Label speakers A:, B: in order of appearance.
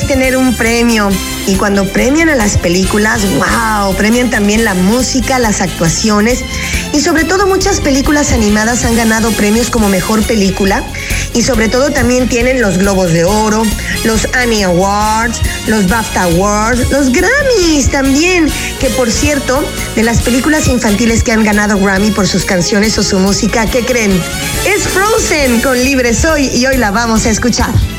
A: tener un premio. Y cuando premian a las películas, wow, premian también la música, las actuaciones y sobre todo muchas películas animadas han ganado premios como mejor película y sobre todo también tienen los Globos de Oro, los Annie Awards, los BAFTA Awards, los Grammys también, que por cierto, de las películas infantiles que han ganado Grammy por sus canciones o su música, ¿qué creen? Es Frozen con Libre Soy y hoy la vamos a escuchar.